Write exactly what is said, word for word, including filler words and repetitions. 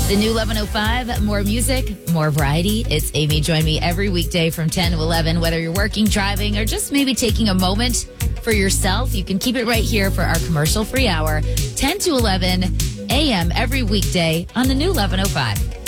The new eleven oh five, more music, more variety. It's Amy. Join me every weekday from ten to eleven, whether you're working, driving, or just maybe taking a moment for yourself. You can keep it right here for our commercial-free hour, ten to eleven a.m. every weekday on the new eleven oh five.